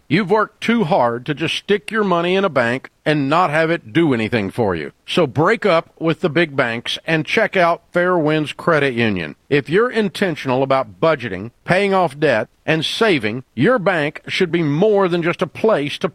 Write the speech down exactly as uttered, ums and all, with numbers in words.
You've worked too hard to just stick your money in a bank and not have it do anything for you. So break up with the big banks and check out Fairwinds Credit Union. If you're intentional about budgeting, paying off debt, and saving, your bank should be more than just a place to